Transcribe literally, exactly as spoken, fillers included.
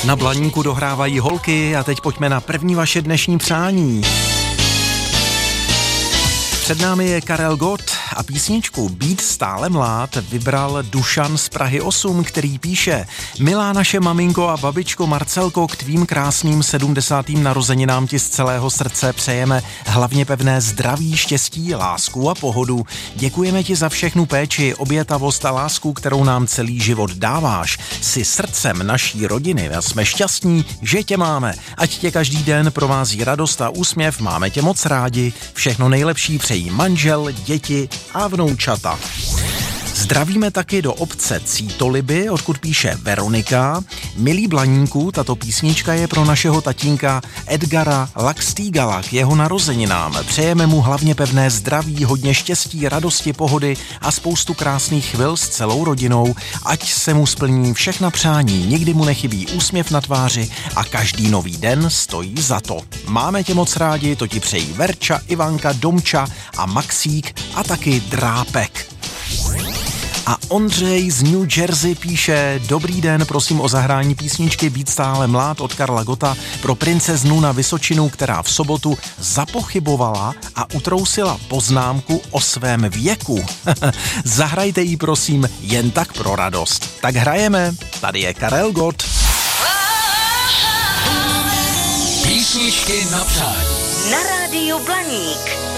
Na Blaníku dohrávají holky a teď pojďme na první vaše dnešní přání. Před námi je Karel Gott a písničku Být stále mlád vybral Dušan z Prahy osm, který píše: Milá naše maminko a babičko Marcelko, k tvým krásným sedmdesátým narozeninám ti z celého srdce přejeme hlavně pevné zdraví, štěstí, lásku a pohodu. Děkujeme ti za všechnu péči, obětavost a lásku, kterou nám celý život dáváš. Jsi srdcem naší rodiny a jsme šťastní, že tě máme. Ať tě každý den provází radost a úsměv, máme tě moc rádi. Všechno nejlepší přejí manžel, děti a vnoučata. Zdravíme taky do obce Cítoliby, odkud píše Veronika. Milý Blaníku, tato písnička je pro našeho tatínka Edgara Laxtýgala k jeho narozeninám. Přejeme mu hlavně pevné zdraví, hodně štěstí, radosti, pohody a spoustu krásných chvil s celou rodinou. Ať se mu splní všechna přání, nikdy mu nechybí úsměv na tváři a každý nový den stojí za to. Máme tě moc rádi, to ti přejí Verča, Ivanka, Domča a Maxík a taky Drápek. A Ondřej z New Jersey píše: Dobrý den, prosím o zahrání písničky Být stále mlád od Karla Gotta pro princeznu na Vysočinu, která v sobotu zapochybovala a utrousila poznámku o svém věku. Zahrajte jí prosím jen tak pro radost. Tak hrajeme, tady je Karel Gott. Písničky na přání na rádiu Blaník.